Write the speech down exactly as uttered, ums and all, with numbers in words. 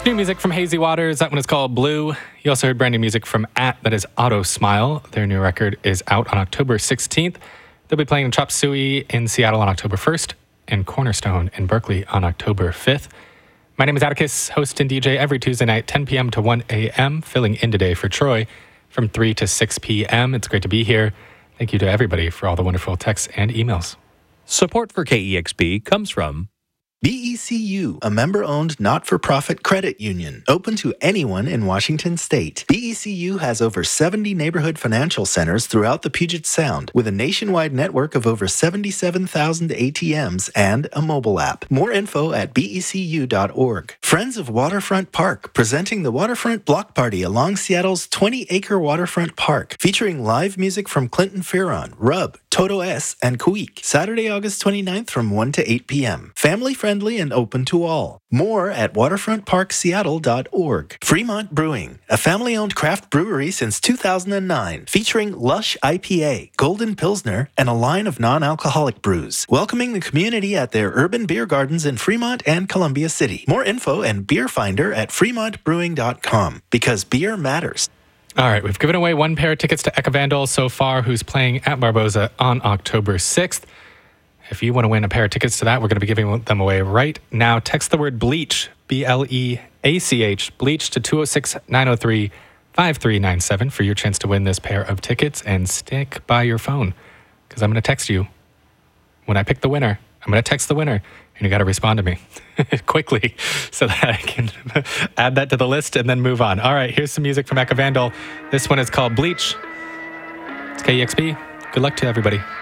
New music from Hazy Waters. That one is called Blue. You also heard brand new music from At, that is Auto Smile. Their new record is out on October sixteenth. They'll be playing in Chop Suey in Seattle on October first and Cornerstone in Berkeley on October fifth. My name is Atticus, host and D J every Tuesday night, ten p.m. to one a.m., filling in today for Troy from three to six p.m. It's great to be here. Thank you to everybody for all the wonderful texts and emails. Support for K E X P comes from B E C U, a member-owned not-for-profit credit union, open to anyone in Washington state. B E C U has over seventy neighborhood financial centers throughout the Puget Sound, with a nationwide network of over seventy-seven thousand A T Ms and a mobile app. More info at B E C U dot org. Friends of Waterfront Park, presenting the Waterfront Block Party along Seattle's twenty-acre waterfront park, featuring live music from Clinton Fearon, Rub, Toto S, and Kuik. Saturday, August twenty-ninth from one to eight p.m. Family-friendly and open to all. More at waterfront park seattle dot org. Fremont Brewing, a family-owned craft brewery since two thousand nine, featuring Lush I P A, Golden Pilsner, and a line of non-alcoholic brews. Welcoming the community at their urban beer gardens in Fremont and Columbia City. More info and beer finder at fremont brewing dot com, because beer matters. All right, we've given away one pair of tickets to Echavandal so far, who's playing at Barboza on October sixth. If you want to win a pair of tickets to that, we're going to be giving them away right now. Text the word BLEACH, B L E A C H, BLEACH to two oh six, nine oh three, five three nine seven for your chance to win this pair of tickets, and stick by your phone because I'm going to text you. When I pick the winner, I'm going to text the winner, and you got to respond to me quickly so that I can add that to the list and then move on. All right, here's some music from Echavandal. This one is called Bleach. It's K E X P. Good luck to everybody.